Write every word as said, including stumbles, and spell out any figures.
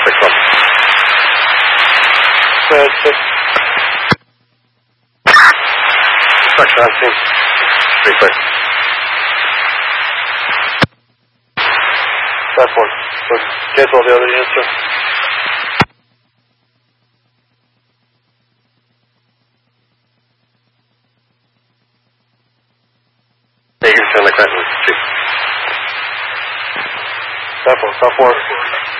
six one. Good, six. Section nineteen. three six. That's one. So cancel all the other units, sir. Hey, you can send the question, Chief. Stop one, stop one.